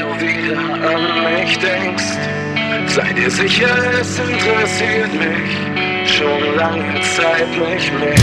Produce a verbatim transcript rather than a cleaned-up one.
du wieder an mich denkst. Sei dir sicher, es interessiert mich schon lange Zeit nicht mehr.